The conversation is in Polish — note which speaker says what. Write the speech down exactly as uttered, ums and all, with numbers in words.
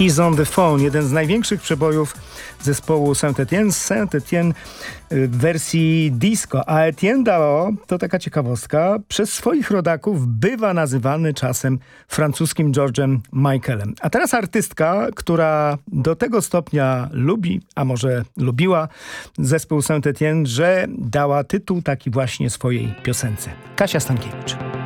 Speaker 1: He's on the Phone, jeden z największych przebojów zespołu Saint-Étienne. Saint-Étienne w wersji disco. A Etienne Dao, to taka ciekawostka, przez swoich rodaków bywa nazywany czasem francuskim George'em Michaelem. A teraz artystka, która do tego stopnia lubi, a może lubiła zespół Saint-Étienne, że dała tytuł taki właśnie swojej piosence. Kasia Stankiewicz.